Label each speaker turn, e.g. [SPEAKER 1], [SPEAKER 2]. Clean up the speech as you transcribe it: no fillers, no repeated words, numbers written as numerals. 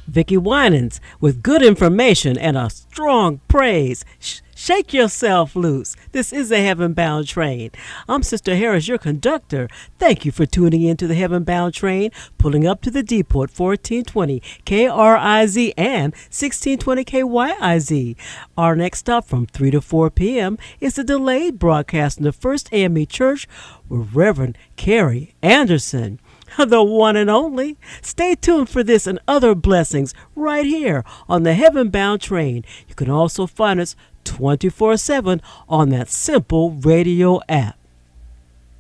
[SPEAKER 1] Vicky Winans with good information and a strong praise. Shake yourself loose. This is a Heaven Bound Train. I'm Sister Harris, your conductor. Thank you for tuning in to the Heaven Bound Train, pulling up to the depot at 1420 KRIZ and 1620 KYIZ. Our next stop from 3 to 4 p.m. is the delayed broadcast in the First AME Church with Reverend Carrie Anderson, the one and only. Stay tuned for this and other blessings right here on the Heaven Bound Train. You can also find us 24/7 on that simple radio app.